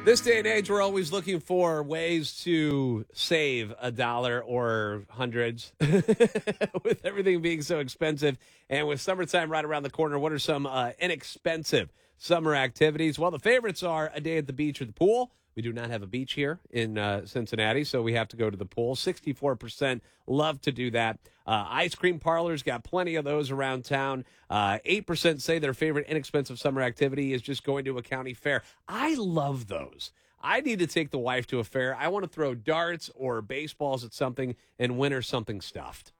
This day and age, we're always looking for ways to save a dollar or hundreds with everything being so expensive. And with summertime right around the corner, what are some inexpensive summer activities? Well, the favorites are a day at the beach or the pool. We do not have a beach here in Cincinnati, so we have to go to the pool. 64% love to do that. Ice cream parlors, got plenty of those around town. 8% say their favorite inexpensive summer activity is just going to a county fair. I love those. I need to take the wife to a fair. I want to throw darts or baseballs at something and win her something stuffed.